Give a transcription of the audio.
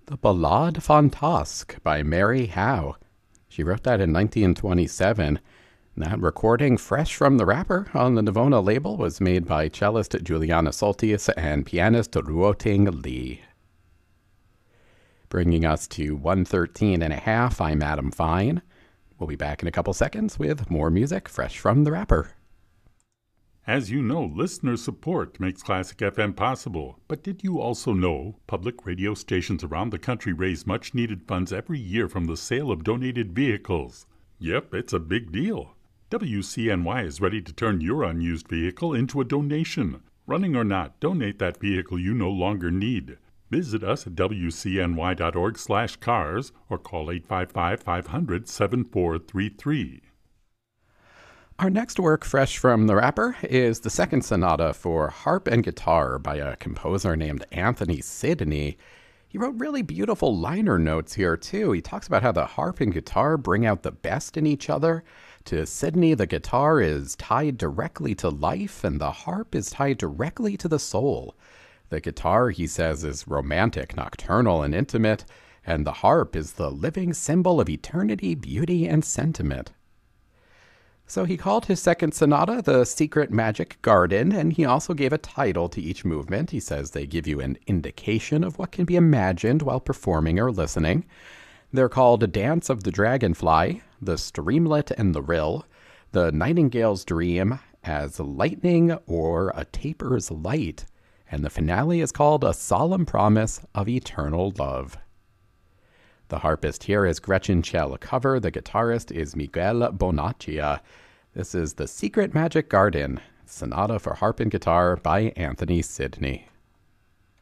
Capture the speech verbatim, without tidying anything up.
The Ballade Fantasque by Mary Howe. She wrote that in nineteen twenty-seven. That recording, fresh from the wrapper on the Navona label, was made by cellist Juliana Soltis and pianist Ruoting Lee. Bringing us to one thirteen and a half, I'm Adam Fine. We'll be back in a couple seconds with more music fresh from the wrapper. As you know, listener support makes Classic F M possible. But did you also know public radio stations around the country raise much-needed funds every year from the sale of donated vehicles? Yep, it's a big deal. W C N Y is ready to turn your unused vehicle into a donation. Running or not, donate that vehicle you no longer need. Visit us at W C N Y dot org slash cars or call eight five five, five hundred, seven four three three. Our next work, fresh from the wrapper, is the second sonata for harp and guitar by a composer named Anthony Sidney. He wrote really beautiful liner notes here, too. He talks about how the harp and guitar bring out the best in each other. To Sidney, the guitar is tied directly to life, and the harp is tied directly to the soul. The guitar, he says, is romantic, nocturnal, and intimate, and the harp is the living symbol of eternity, beauty, and sentiment. So he called his second sonata The Secret Magic Garden, and he also gave a title to each movement. He says they give you an indication of what can be imagined while performing or listening. They're called A Dance of the Dragonfly, The Streamlet and the Rill, The Nightingale's Dream, As Lightning or A Taper's Light, and the finale is called A Solemn Promise of Eternal Love. The harpist here is Gretchen Schell Cover. The guitarist is Miguel Bonaccia. This is The Secret Magic Garden, Sonata for Harp and Guitar by Anthony Sidney.